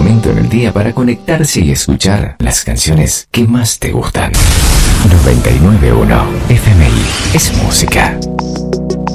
momento en el día para conectarse y escuchar las canciones que más te gustan. 99.1 FMI es música.